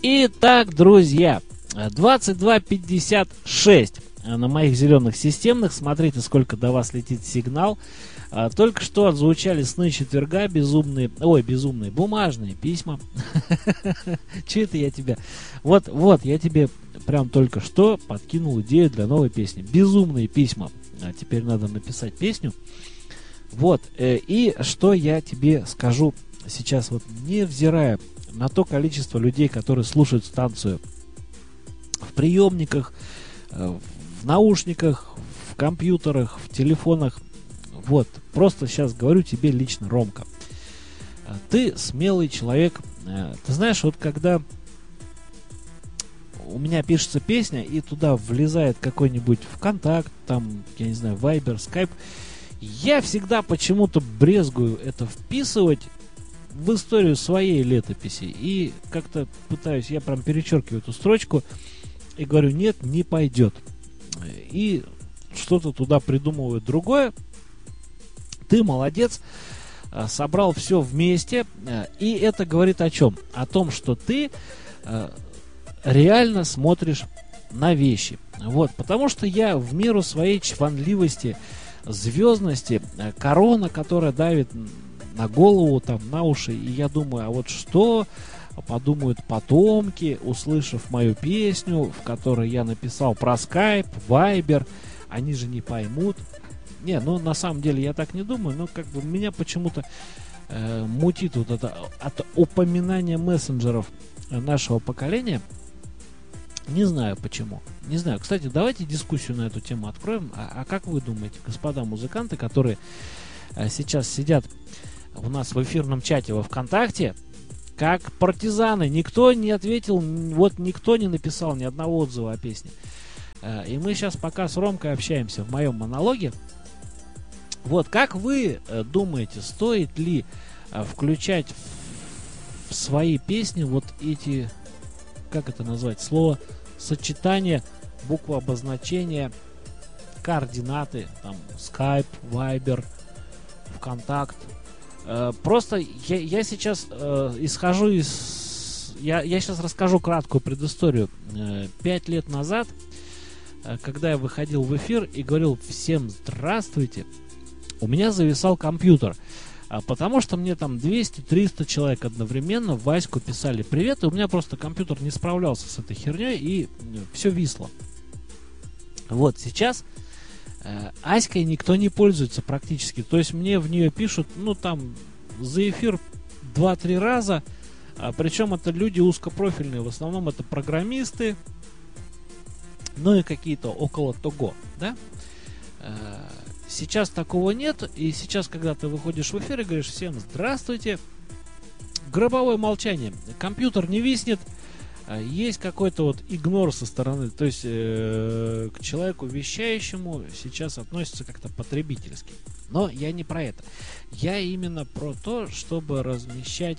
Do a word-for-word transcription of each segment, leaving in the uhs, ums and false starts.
Итак, друзья, двадцать два пятьдесят шесть на моих зеленых системных. Смотрите, сколько до вас летит сигнал. Только что отзвучали сны четверга, безумные, ой, безумные, бумажные письма. Че это я тебя... Вот, вот, я тебе прям только что подкинул идею для новой песни. Безумные письма. А теперь надо написать песню. Вот, и что я тебе скажу сейчас, вот невзирая на то количество людей, которые слушают станцию в приемниках, в наушниках, в компьютерах, в телефонах. Вот, просто сейчас говорю тебе лично, Ромка. Ты смелый человек. Ты знаешь, вот когда у меня пишется песня, и туда влезает какой-нибудь ВКонтакт, там, я не знаю, Вайбер, Скайп, я всегда почему-то брезгую это вписывать в историю своей летописи. И как-то пытаюсь, я прям перечеркиваю эту строчку и говорю, нет, не пойдет. И что-то туда придумываю другое. Ты молодец, собрал все вместе. И это говорит о чем? О том, что ты реально смотришь на вещи. Вот, потому что я в меру своей чванливости, звездности, корона, которая давит на голову, там, на уши, и я думаю, а вот что подумают потомки, услышав мою песню, в которой я написал про скайп, вайбер, они же не поймут. Не, ну на самом деле я так не думаю, но как бы меня почему-то э, мутит вот это от упоминания мессенджеров нашего поколения. Не знаю почему. Не знаю. Кстати, давайте дискуссию на эту тему откроем. А, а как вы думаете, господа музыканты, которые а, сейчас сидят у нас в эфирном чате во ВКонтакте, как партизаны, никто не ответил, вот никто не написал ни одного отзыва о песне. А, и мы сейчас пока с Ромкой общаемся в моем монологе. Вот, как вы а, думаете, стоит ли а, включать в, в свои песни вот эти, как это назвать, слово сочетание, буква обозначения, координаты, там, Skype, Viber, ВКонтакт. Э, просто я, я сейчас э, исхожу из... Я, я сейчас расскажу краткую предысторию. Э, пять лет назад, э, когда я выходил в эфир и говорил всем здравствуйте, у меня зависал компьютер. Потому что мне там двести-триста человек одновременно в Ваську писали привет, и у меня просто компьютер не справлялся с этой херней, и все висло. Вот сейчас э, Аськой никто не пользуется практически. То есть мне в нее пишут, ну там, за эфир два-три раза, а, причем это люди узкопрофильные, в основном это программисты, ну и какие-то около того, да? Э, Сейчас такого нет, и сейчас, когда ты выходишь в эфир и говоришь всем здравствуйте, гробовое молчание, компьютер не виснет, есть какой-то вот игнор со стороны, то есть э, к человеку вещающему сейчас относится как-то потребительски. Но я не про это. Я именно про то, чтобы размещать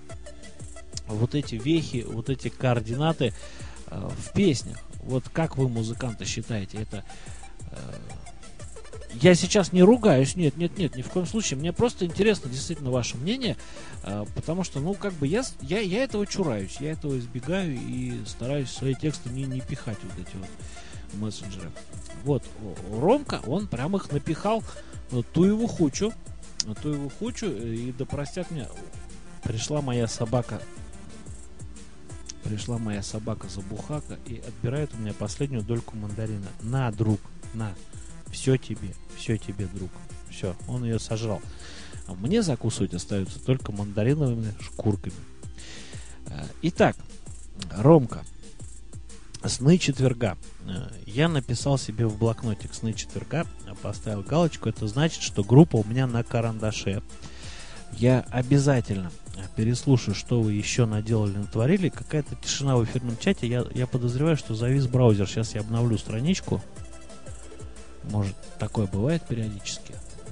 вот эти вехи, вот эти координаты э, в песнях. Вот как вы, музыканты, считаете, это... Э, Я сейчас не ругаюсь, нет, нет, нет, ни в коем случае. Мне просто интересно действительно ваше мнение, э, потому что, ну, как бы я, я, я этого чураюсь, я этого избегаю и стараюсь в свои тексты не, не пихать вот эти вот мессенджеры. Вот, Ромка, он прям их напихал, ну, ту его хучу, ту его хучу, и да простят меня, пришла моя собака, пришла моя собака-забухака и отбирает у меня последнюю дольку мандарина. На, друг, на. Все тебе, все тебе, друг. Все, он ее сожрал. А мне закусывать остаются только мандариновыми шкурками. Итак, Ромка. Сны четверга. Я написал себе в блокнотик сны четверга, поставил галочку. Это значит, что группа у меня на карандаше. Я обязательно переслушаю, что вы еще наделали, натворили. Какая-то тишина в эфирном чате. Я, я подозреваю, что завис браузер. Сейчас я обновлю страничку. Может, такое бывает периодически.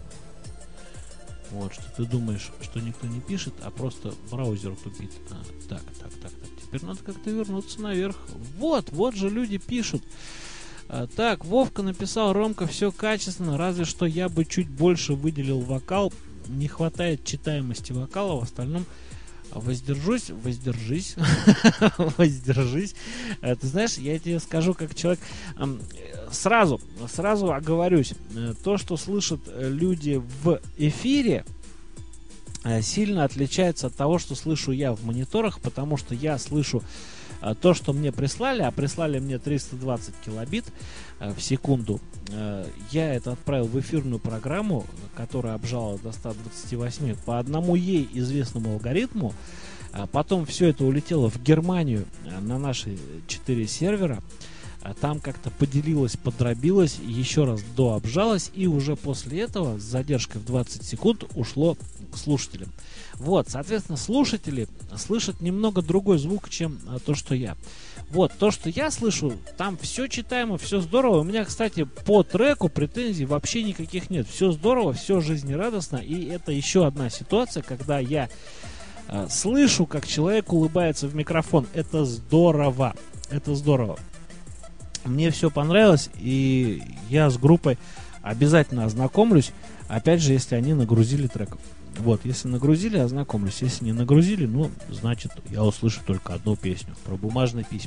Вот, что ты думаешь, что никто не пишет, а просто браузер тупит. А, так, так, так, так. Теперь надо как-то вернуться наверх. Вот, вот же люди пишут. А, так, Вовка написал: Ромка, все качественно, разве что я бы чуть больше выделил вокал. Не хватает читаемости вокала, в остальном воздержусь, воздержись, воздержись. Ты знаешь, я тебе скажу, как человек, сразу, сразу оговорюсь, то, что слышат люди в эфире, сильно отличается от того, что слышу я в мониторах, потому что я слышу то, что мне прислали, а прислали мне триста двадцать килобит в секунду. Я это отправил в эфирную программу, которая обжала до ста двадцати восьми по одному ей известному алгоритму. Потом все это улетело в Германию на наши четыре сервера. Там как-то поделилось, подробилось, еще раз дообжалось, и уже после этого с задержкой в двадцать секунд ушло к слушателям. Вот, соответственно, слушатели слышат немного другой звук, чем а, то, что я. Вот, то, что я слышу, там все читаемо, все здорово. У меня, кстати, по треку претензий вообще никаких нет. Все здорово, все жизнерадостно, и это еще одна ситуация, когда я а, слышу, как человек улыбается в микрофон. Это здорово, это здорово. Мне все понравилось, и я с группой обязательно ознакомлюсь, опять же, если они нагрузили треков. Вот, если нагрузили, ознакомлюсь. Если не нагрузили, ну, значит, я услышу только одну песню про бумажные письма.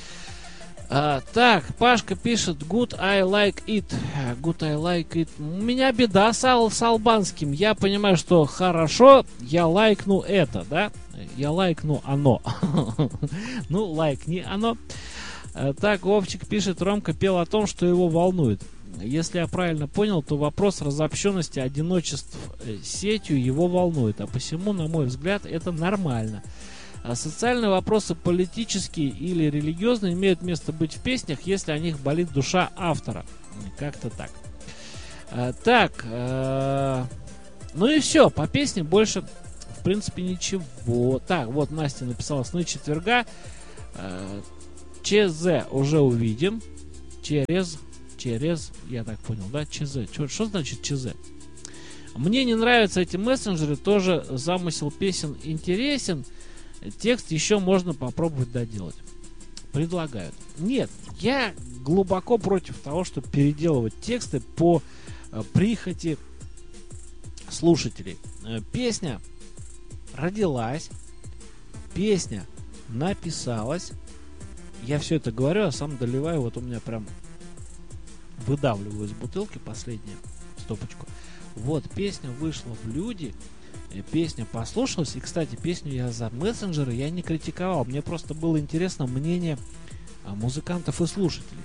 А, так, Пашка пишет: Good, I like it. Good, I like it. У меня беда с, ал- с албанским. Я понимаю, что хорошо, я лайкну это, да? Я лайкну оно. Ну, лайкни оно. Так, Вовчик пишет: Ромка пел о том, что его волнует. Если я правильно понял, то вопрос разобщенности одиночеств сетью его волнует, а посему, на мой взгляд, это нормально. А социальные вопросы, политические или религиозные, имеют место быть в песнях, если о них болит душа автора. Как-то так. А, так, а, ну и все, по песне больше, в принципе, ничего. Так, вот Настя написала: «Сны четверга». А, ЧЗ уже увидим. Через... Через, я так понял, да, ЧЗ. Что, что значит ЧЗ? Мне не нравятся эти мессенджеры, тоже замысел песен интересен. Текст еще можно попробовать доделать. Предлагают. Нет, я глубоко против того, чтобы переделывать тексты по э, прихоти слушателей. Э, песня родилась, песня написалась. Я все это говорю, а сам доливаю, вот у меня прям выдавливаю из бутылки последнюю стопочку. Вот, песня вышла в люди, песня послушалась. И, кстати, песню я за мессенджеры я не критиковал. Мне просто было интересно мнение музыкантов и слушателей.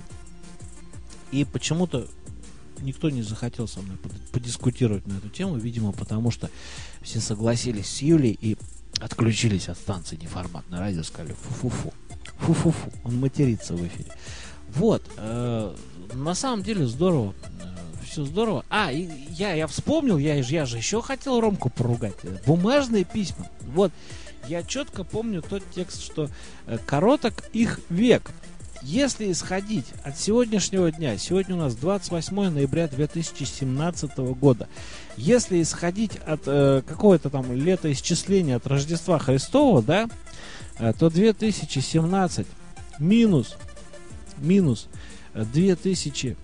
И почему-то никто не захотел со мной подискутировать на эту тему. Видимо, потому что все согласились с Юлей и отключились от станции неформатное радио, сказали: фу-фу-фу. Фу-фу-фу. Он матерится в эфире. Вот. Э, на самом деле здорово. Э, все здорово. А, и я, я вспомнил, я, я же еще хотел Ромку поругать. Бумажные письма. Вот. Я четко помню тот текст, что э, короток их век. Если исходить от сегодняшнего дня, сегодня у нас двадцать восьмое ноября две тысячи семнадцатого года, если исходить от э, какого-то там летоисчисления, от Рождества Христова, да, э, то две тысячи семнадцать минус, минус две тысячи,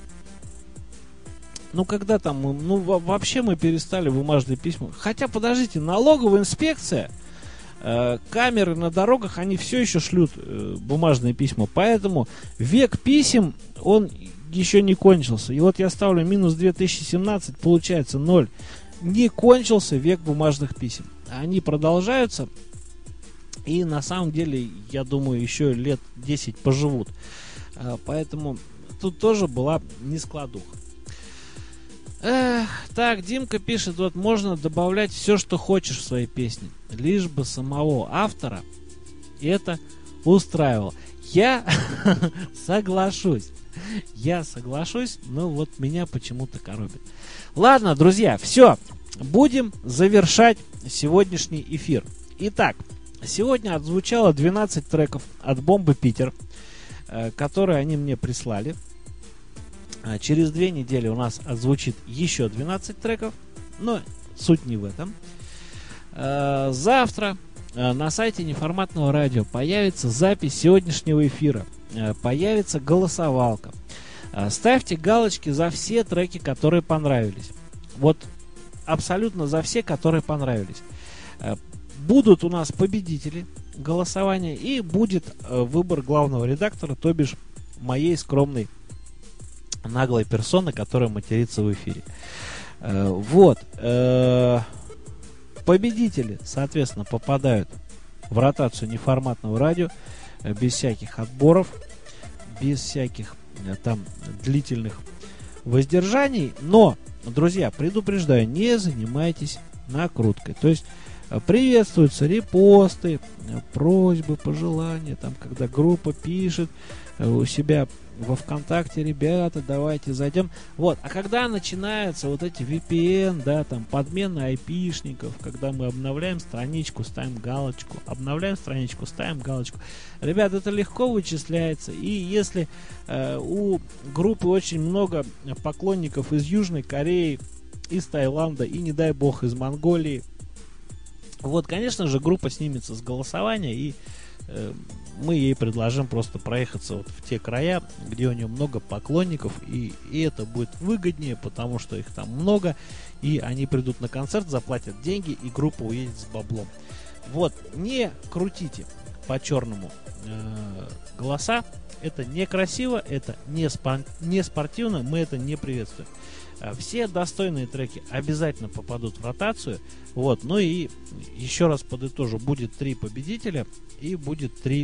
ну когда там, ну вообще мы перестали бумажные письма, хотя подождите, налоговая инспекция, камеры на дорогах, они все еще шлют э, бумажные письма. Поэтому век писем, он еще не кончился. И вот я ставлю минус две тысячи семнадцать, получается ноль. Не кончился век бумажных писем. Они продолжаются. И на самом деле, я думаю, еще лет десять поживут. Э, поэтому тут тоже была нескладуха. Эх, так, Димка пишет: вот можно добавлять все, что хочешь в свои песни, лишь бы самого автора это устраивало. Я соглашусь. Я соглашусь, но вот меня почему-то коробит. Ладно, друзья, все. Будем завершать сегодняшний эфир. Итак, сегодня отзвучало двенадцать треков от Бомбы Питер, которые они мне прислали. Через две недели у нас отзвучит еще двенадцать треков, но суть не в этом. Завтра на сайте Неформатного радио появится запись сегодняшнего эфира, появится голосовалка. Ставьте галочки за все треки, которые понравились. Вот абсолютно за все, которые понравились. будут у нас победители голосования и будет э, выбор главного редактора, то бишь моей скромной наглой персоны, которая матерится в эфире. Э, вот. Э, победители, соответственно, попадают в ротацию неформатного радио э, без всяких отборов, без всяких э, там длительных воздержаний. Но, друзья, предупреждаю, не занимайтесь накруткой. То есть приветствуются репосты, просьбы, пожелания, там, когда группа пишет у себя во ВКонтакте: ребята, давайте зайдем. Вот. А когда начинаются вот эти ви пи эн, да, там, подмены айпишников, когда мы обновляем страничку, ставим галочку, обновляем страничку, ставим галочку. Ребят, это легко вычисляется. И если э, у группы очень много поклонников из Южной Кореи, из Таиланда и, не дай бог, из Монголии, вот, конечно же, группа снимется с голосования, и э, мы ей предложим просто проехаться вот в те края, где у нее много поклонников, и, и это будет выгоднее, потому что их там много, и они придут на концерт, заплатят деньги, и группа уедет с баблом. Вот, не крутите по-черному э, голоса, это некрасиво, это не, спор- не спортивно, мы это не приветствуем. Все достойные треки обязательно попадут в ротацию. Вот. Ну и еще раз подытожу: будет три победителя и будет три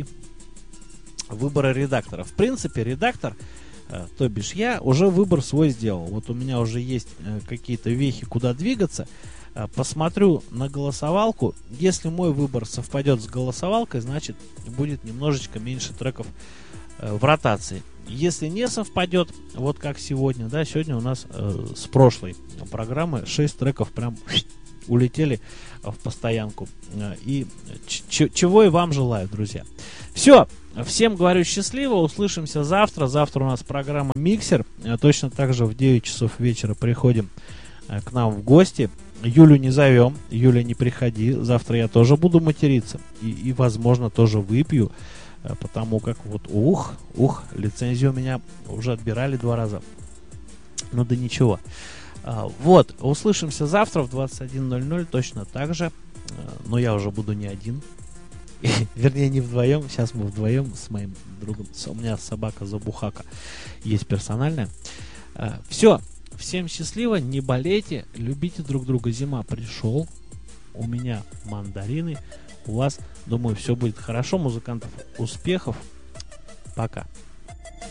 выбора редактора. В принципе, редактор, то бишь я, уже выбор свой сделал. Вот у меня уже есть какие-то вехи, куда двигаться. Посмотрю на голосовалку. Если мой выбор совпадет с голосовалкой, значит будет немножечко меньше треков в ротации. Если не совпадет, вот как сегодня, да, сегодня у нас э, с прошлой программы шесть треков прям улетели в постоянку. И ч- чего и вам желаю, друзья. Все, всем говорю счастливо, услышимся завтра. Завтра у нас программа «Миксер». Точно так же в девять часов вечера приходим к нам в гости. Юлю не зовем, Юля, не приходи. Завтра я тоже буду материться и, и возможно, тоже выпью. Потому как вот, ух, ух, лицензию у меня уже отбирали два раза. Ну да ничего. А, вот, услышимся завтра в двадцать один ноль ноль точно так же. А, но я уже буду не один. Вернее, не вдвоем. Сейчас мы вдвоем с моим другом. У меня собака Забухака есть персональная. А, все, всем счастливо, не болейте, любите друг друга. Зима пришел. У меня мандарины. У вас, думаю, все будет хорошо. Музыкантов успехов. Пока.